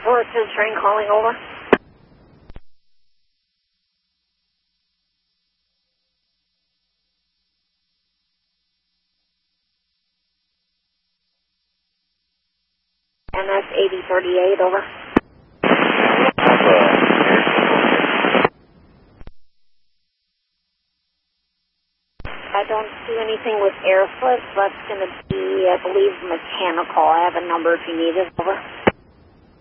Source is train calling over. NS 8038 over. I don't see anything with airfoot, so that's going to be, I believe, mechanical. I have a number if you need it. Over.